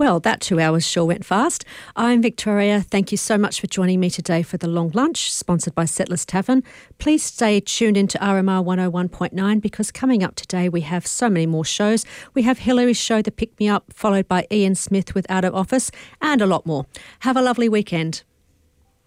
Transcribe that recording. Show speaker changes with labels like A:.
A: Well, that 2 hours sure went fast. I'm Victoria. Thank you so much for joining me today for The Long Lunch, sponsored by Settlers Tavern. Please stay tuned into RMR 101.9 because coming up today we have so many more shows. We have Hillary's show, The Pick Me Up, followed by Ian Smith with Out of Office, and a lot more. Have a lovely weekend.